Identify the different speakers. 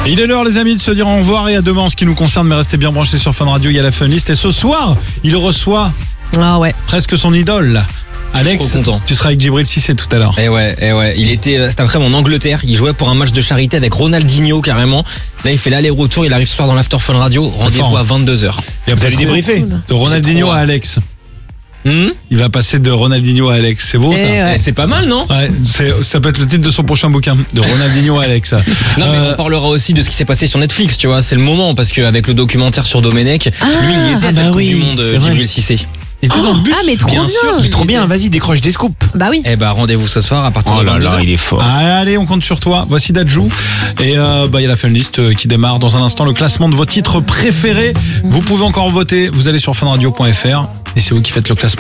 Speaker 1: Il est l'heure les amis de se dire au revoir et à demain en ce qui nous concerne, mais restez bien branchés sur Fun Radio, il y a la Fun List et ce soir il reçoit presque son idole. Alex,
Speaker 2: trop content.
Speaker 1: tu seras avec Djibril Cissé tout à l'heure.
Speaker 2: Et ouais, il était cet après-midi en Angleterre, il jouait pour un match de charité avec Ronaldinho carrément. Là il fait l'aller-retour, il arrive ce soir dans l'After Fun Radio, rendez-vous à
Speaker 1: Il
Speaker 2: 22h.
Speaker 1: va
Speaker 3: Vous allez
Speaker 1: passer
Speaker 3: débriefer
Speaker 1: de Ronaldinho à Alex. Il va passer de Ronaldinho à Alex, c'est beau ça
Speaker 2: C'est pas mal, non?
Speaker 1: Ouais, ça peut être le titre de son prochain bouquin, de Ronaldinho à Alex.
Speaker 2: Non mais on parlera aussi de ce qui s'est passé sur Netflix, tu vois, c'est le moment parce qu'avec le documentaire sur Domenech, lui il y était à cette Coupe du Monde, Djibril Cissé.
Speaker 1: Il était dans le bus.
Speaker 4: Ah mais trop bien.
Speaker 3: Il est trop bien, vas-y, décroche des scoops.
Speaker 4: Bah oui.
Speaker 2: Eh bah rendez-vous ce soir à partir de 22h.
Speaker 3: il est fort.
Speaker 1: Allez, on compte sur toi. Voici Dadju. Et il y a la Fun List qui démarre dans un instant. Le classement de vos titres préférés. Vous pouvez encore voter. Vous allez sur funradio.fr et c'est vous qui faites le classement.